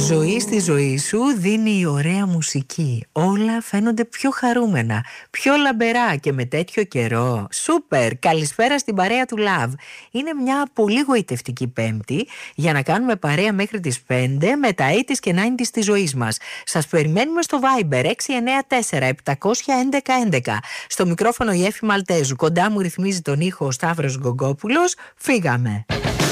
Ζωή στη ζωή σου δίνει η ωραία μουσική. Όλα φαίνονται πιο χαρούμενα, πιο λαμπερά και με τέτοιο καιρό. Σούπερ! Καλησπέρα στην παρέα του Love. Είναι μια πολύ γοητευτική Πέμπτη για να κάνουμε παρέα μέχρι τις 5 με τα 80's και 90's της ζωής μας. Σας περιμένουμε στο Viber 694-711-11. Στο μικρόφωνο η Έφη Μαλτέζου. Κοντά μου ρυθμίζει τον ήχο ο Σταύρος Γκογκόπουλος. Φύγαμε!